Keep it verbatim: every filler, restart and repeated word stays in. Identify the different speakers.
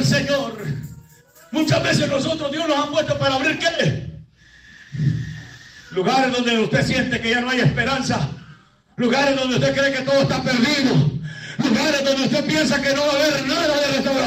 Speaker 1: Señor. Muchas veces nosotros, Dios nos ha puesto para abrir ¿qué? Lugares donde usted siente que ya no hay esperanza. Lugares donde usted cree que todo está perdido. Lugares donde usted piensa que no va a haber nada de restauración.